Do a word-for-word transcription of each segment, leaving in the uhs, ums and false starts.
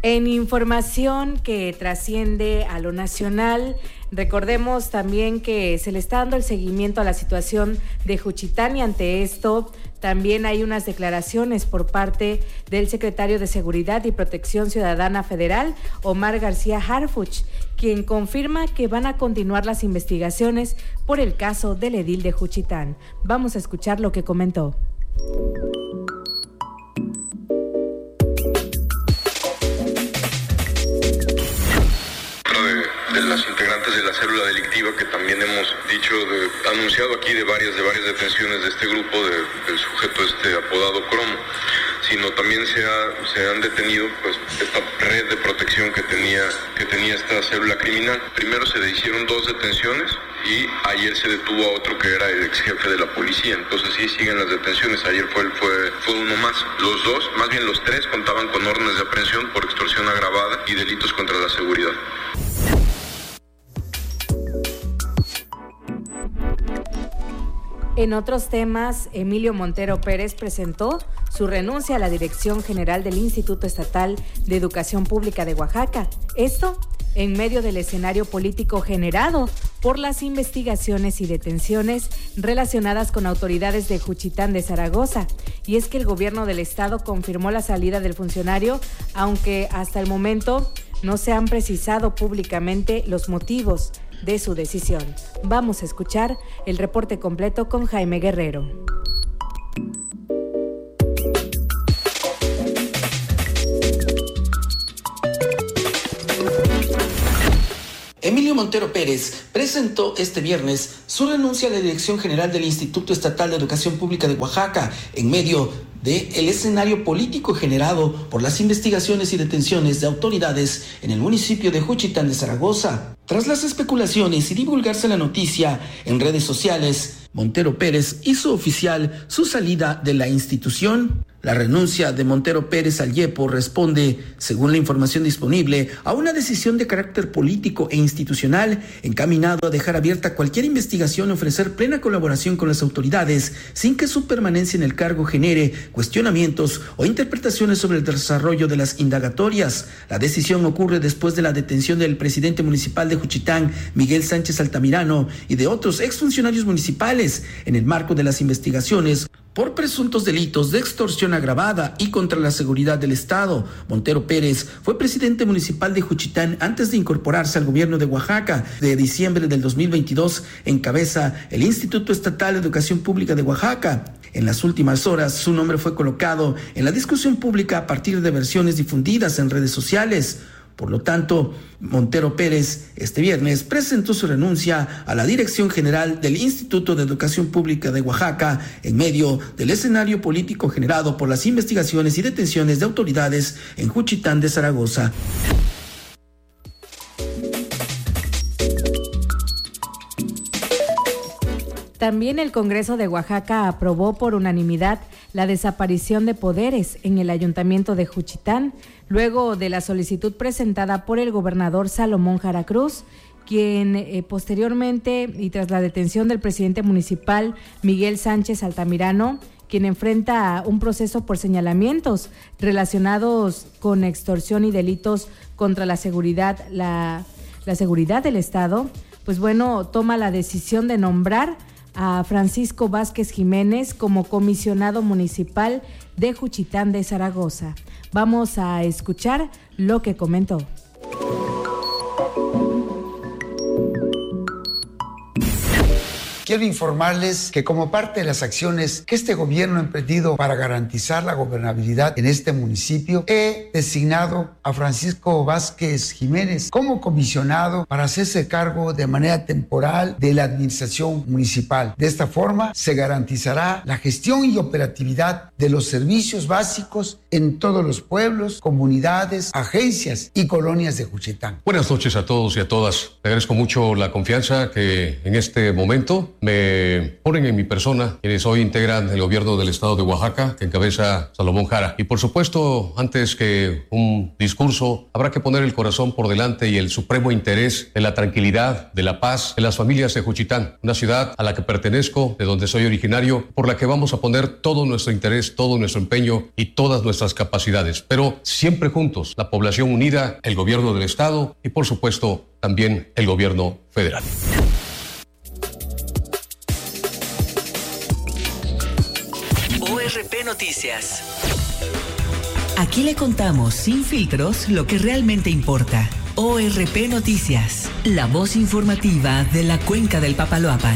En información que trasciende a lo nacional, recordemos también que se le está dando el seguimiento a la situación de Juchitán y ante esto también hay unas declaraciones por parte del secretario de Seguridad y Protección Ciudadana Federal, Omar García Harfuch, quien confirma que van a continuar las investigaciones por el caso del edil de Juchitán. Vamos a escuchar lo que comentó. De las integrantes de la célula delictiva que también hemos dicho, de, anunciado aquí de varias de varias detenciones de este grupo, de, del sujeto este apodado Cromo, sino también se, ha, se han detenido pues esta red de protección que tenía, que tenía esta célula criminal. Primero se hicieron dos detenciones y ayer se detuvo a otro que era el ex jefe de la policía, entonces sí siguen las detenciones, ayer fue, fue, fue uno más. Los dos, más bien los tres, contaban con órdenes de aprehensión por extorsión agravada y delitos contra la seguridad. En otros temas, Emilio Montero Pérez presentó su renuncia a la Dirección General del Instituto Estatal de Educación Pública de Oaxaca. Esto en medio del escenario político generado por las investigaciones y detenciones relacionadas con autoridades de Juchitán de Zaragoza. Y es que el gobierno del estado confirmó la salida del funcionario, aunque hasta el momento no se han precisado públicamente los motivos de su decisión. Vamos a escuchar el reporte completo con Jaime Guerrero. Emilio Montero Pérez presentó este viernes su renuncia a la Dirección General del Instituto Estatal de Educación Pública de Oaxaca en medio del escenario político generado por las investigaciones y detenciones de autoridades en el municipio de Juchitán de Zaragoza. Tras las especulaciones y divulgarse la noticia en redes sociales, Montero Pérez hizo oficial su salida de la institución. La renuncia de Montero Pérez al IEPO responde, según la información disponible, a una decisión de carácter político e institucional encaminado a dejar abierta cualquier investigación y ofrecer plena colaboración con las autoridades sin que su permanencia en el cargo genere cuestionamientos o interpretaciones sobre el desarrollo de las indagatorias. La decisión ocurre después de la detención del presidente municipal de Juchitán, Miguel Sánchez Altamirano, y de otros exfuncionarios municipales en el marco de las investigaciones por presuntos delitos de extorsión agravada y contra la seguridad del Estado. Montero Pérez fue presidente municipal de Juchitán antes de incorporarse al gobierno de Oaxaca. De diciembre del dos mil veintidós encabeza el Instituto Estatal de Educación Pública de Oaxaca. En las últimas horas, su nombre fue colocado en la discusión pública a partir de versiones difundidas en redes sociales. Por lo tanto, Montero Pérez este viernes presentó su renuncia a la Dirección General del Instituto de Educación Pública de Oaxaca en medio del escenario político generado por las investigaciones y detenciones de autoridades en Juchitán de Zaragoza. También el Congreso de Oaxaca aprobó por unanimidad la desaparición de poderes en el Ayuntamiento de Juchitán, luego de la solicitud presentada por el gobernador Salomón Jara Cruz, quien eh, posteriormente y tras la detención del presidente municipal Miguel Sánchez Altamirano, quien enfrenta un proceso por señalamientos relacionados con extorsión y delitos contra la seguridad, la, la seguridad del Estado, pues bueno, toma la decisión de nombrar a Francisco Vázquez Jiménez como comisionado municipal de Juchitán de Zaragoza. Vamos a escuchar lo que comentó. Quiero informarles que como parte de las acciones que este gobierno ha emprendido para garantizar la gobernabilidad en este municipio, he designado a Francisco Vázquez Jiménez como comisionado para hacerse cargo de manera temporal de la administración municipal. De esta forma se garantizará la gestión y operatividad de los servicios básicos en todos los pueblos, comunidades, agencias y colonias de Juchitán. Buenas noches a todos y a todas. Le agradezco mucho la confianza que en este momento me ponen en mi persona, quienes hoy integran el gobierno del estado de Oaxaca, que encabeza Salomón Jara. Y por supuesto, antes que un discurso, habrá que poner el corazón por delante y el supremo interés de la tranquilidad, de la paz, de las familias de Juchitán, una ciudad a la que pertenezco, de donde soy originario, por la que vamos a poner todo nuestro interés, todo nuestro empeño y todas nuestras capacidades. Pero siempre juntos, la población unida, el gobierno del estado y por supuesto también el gobierno federal. O R P Noticias. Aquí le contamos sin filtros lo que realmente importa. O R P Noticias, la voz informativa de la Cuenca del Papaloapan.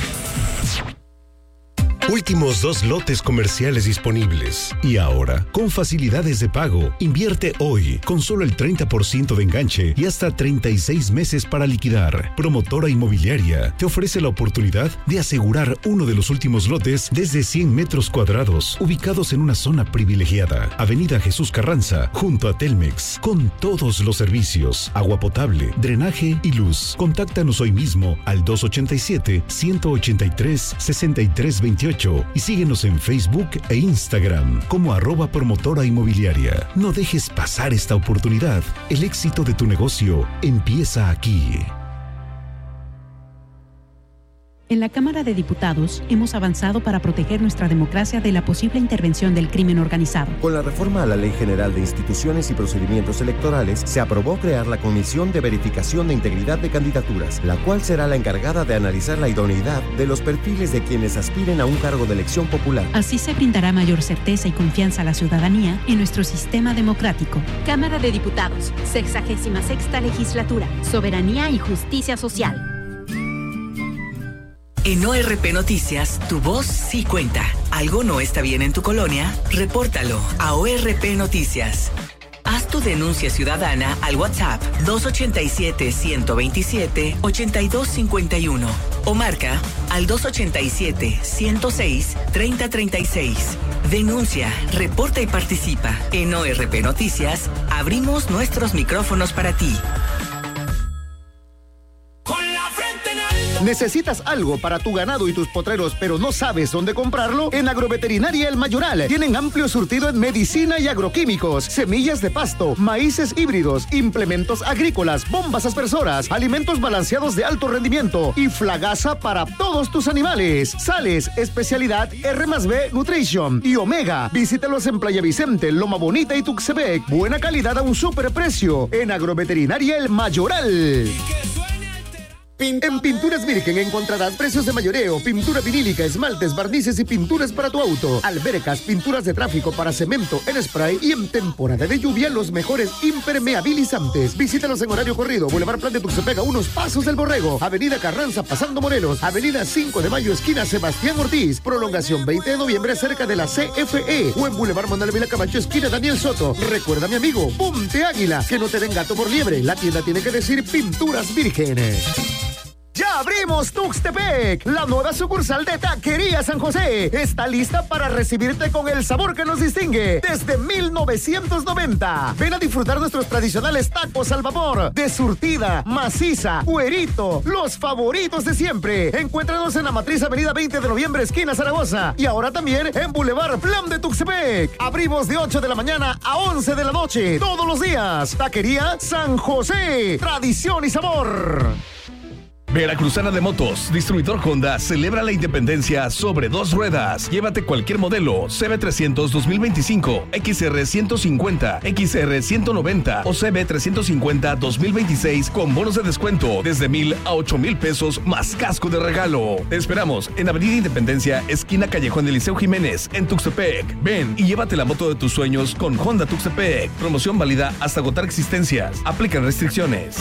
Últimos dos lotes comerciales disponibles. Y ahora, con facilidades de pago, invierte hoy con solo el treinta por ciento de enganche y hasta treinta y seis meses para liquidar. Promotora Inmobiliaria te ofrece la oportunidad de asegurar uno de los últimos lotes desde cien metros cuadrados, ubicados en una zona privilegiada. Avenida Jesús Carranza, junto a Telmex, con todos los servicios, agua potable, drenaje y luz. Contáctanos hoy mismo al dos ochenta y siete, ciento ochenta y tres, sesenta y tres veintiocho y síguenos en Facebook e Instagram como arroba promotora inmobiliaria. No dejes pasar esta oportunidad. El éxito de tu negocio empieza aquí. En la Cámara de Diputados hemos avanzado para proteger nuestra democracia de la posible intervención del crimen organizado. Con la reforma a la Ley General de Instituciones y Procedimientos Electorales, se aprobó crear la Comisión de Verificación de Integridad de Candidaturas, la cual será la encargada de analizar la idoneidad de los perfiles de quienes aspiren a un cargo de elección popular. Así se brindará mayor certeza y confianza a la ciudadanía en nuestro sistema democrático. Cámara de Diputados, sexagésima sexta legislatura, Soberanía y Justicia Social. En O R P Noticias, tu voz sí cuenta. ¿Algo no está bien en tu colonia? Repórtalo a O R P Noticias. Haz tu denuncia ciudadana al WhatsApp dos ochenta y siete, ciento veintisiete, ochenta y dos cincuenta y uno o marca al dos ochenta y siete, ciento seis, treinta treinta y seis. Denuncia, reporta y participa. En O R P Noticias, abrimos nuestros micrófonos para ti. ¿Necesitas algo para tu ganado y tus potreros, pero no sabes dónde comprarlo? En Agroveterinaria El Mayoral tienen amplio surtido en medicina y agroquímicos, semillas de pasto, maíces híbridos, implementos agrícolas, bombas aspersoras, alimentos balanceados de alto rendimiento y flagaza para todos tus animales. Sales, especialidad R más B Nutrition y Omega. Visítalos en Playa Vicente, Loma Bonita y Tuxtepec. Buena calidad a un superprecio. En Agroveterinaria El Mayoral. En Pinturas Virgen encontrarás precios de mayoreo, pintura vinílica, esmaltes, barnices y pinturas para tu auto, albercas, pinturas de tráfico para cemento en spray y en temporada de lluvia los mejores impermeabilizantes. Visítalos en horario corrido, Boulevard Plan de Tuxtepec a unos pasos del Borrego, Avenida Carranza pasando Morelos, Avenida cinco de Mayo esquina Sebastián Ortiz, prolongación veinte de noviembre cerca de la C F E o en Boulevard Manuel Vila Camacho esquina Daniel Soto. Recuerda, mi amigo, ponte águila, que no te den gato por liebre. La tienda tiene que decir Pinturas Virgen. ¡Ya abrimos Tuxtepec! La nueva sucursal de Taquería San José está lista para recibirte con el sabor que nos distingue desde mil novecientos noventa. Ven a disfrutar nuestros tradicionales tacos al vapor, de surtida, maciza, cuerito, los favoritos de siempre. Encuéntranos en la matriz Avenida veinte de noviembre, esquina Zaragoza. Y ahora también en Boulevard Plan de Tuxtepec. Abrimos de ocho de la mañana a once de la noche, todos los días. Taquería San José, tradición y sabor. Veracruzana de Motos, distribuidor Honda, celebra la independencia sobre dos ruedas. Llévate cualquier modelo C B trescientos dos mil veinticinco, X R ciento cincuenta, X R ciento noventa o C B trescientos cincuenta dos mil veintiséis con bonos de descuento desde mil a ocho mil pesos más casco de regalo. Te esperamos en Avenida Independencia, esquina Callejón de Liceo Jiménez, en Tuxtepec. Ven y llévate la moto de tus sueños con Honda Tuxtepec. Promoción válida hasta agotar existencias. Aplican restricciones.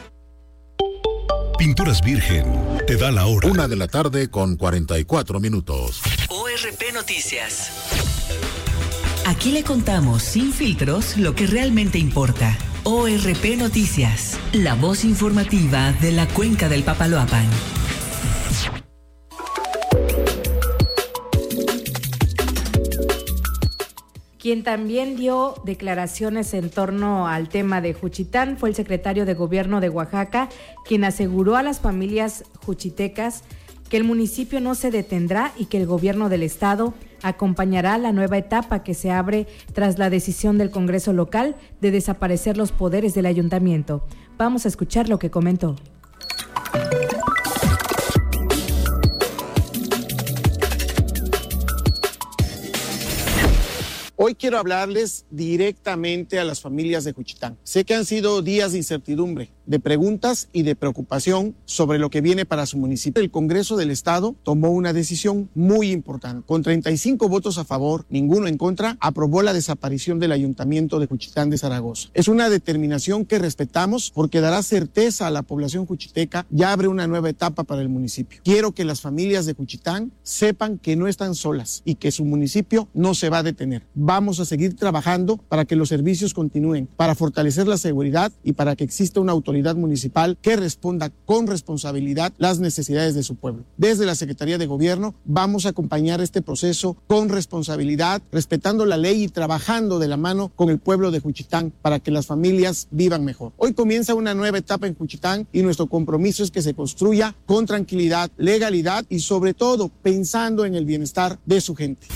Pinturas Virgen te da la hora. Una de la tarde con cuarenta y cuatro minutos. O R P Noticias. Aquí le contamos sin filtros lo que realmente importa. O R P Noticias, la voz informativa de la Cuenca del Papaloapan. Quien también dio declaraciones en torno al tema de Juchitán fue el secretario de Gobierno de Oaxaca, quien aseguró a las familias juchitecas que el municipio no se detendrá y que el gobierno del estado acompañará la nueva etapa que se abre tras la decisión del Congreso local de desaparecer los poderes del ayuntamiento. Vamos a escuchar lo que comentó. Hoy quiero hablarles directamente a las familias de Juchitán. Sé que han sido días de incertidumbre, de preguntas y de preocupación sobre lo que viene para su municipio. El Congreso del Estado tomó una decisión muy importante. Con treinta y cinco votos a favor, ninguno en contra, aprobó la desaparición del Ayuntamiento de Juchitán de Zaragoza. Es una determinación que respetamos porque dará certeza a la población juchiteca y abre una nueva etapa para el municipio. Quiero que las familias de Juchitán sepan que no están solas y que su municipio no se va a detener. Vamos a seguir trabajando para que los servicios continúen, para fortalecer la seguridad y para que exista una autoridad municipal que responda con responsabilidad las necesidades de su pueblo. Desde la Secretaría de Gobierno vamos a acompañar este proceso con responsabilidad, respetando la ley y trabajando de la mano con el pueblo de Juchitán para que las familias vivan mejor. Hoy comienza una nueva etapa en Juchitán y nuestro compromiso es que se construya con tranquilidad, legalidad y sobre todo pensando en el bienestar de su gente.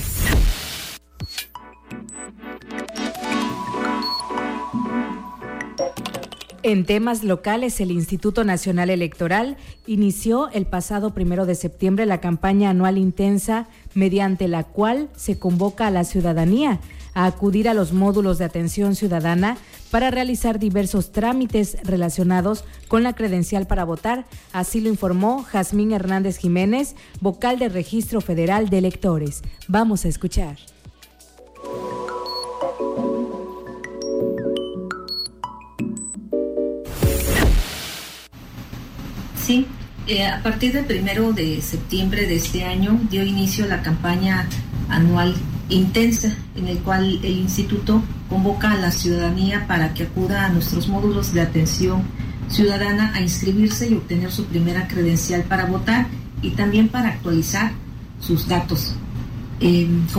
En temas locales, el Instituto Nacional Electoral inició el pasado primero de septiembre la campaña anual intensa mediante la cual se convoca a la ciudadanía a acudir a los módulos de atención ciudadana para realizar diversos trámites relacionados con la credencial para votar. Así lo informó Jazmín Hernández Jiménez, vocal del Registro Federal de Electores. Vamos a escuchar. Sí, eh, a partir del primero de septiembre de este año dio inicio la campaña anual intensa en el cual el instituto convoca a la ciudadanía para que acuda a nuestros módulos de atención ciudadana a inscribirse y obtener su primera credencial para votar y también para actualizar sus datos. Eh, como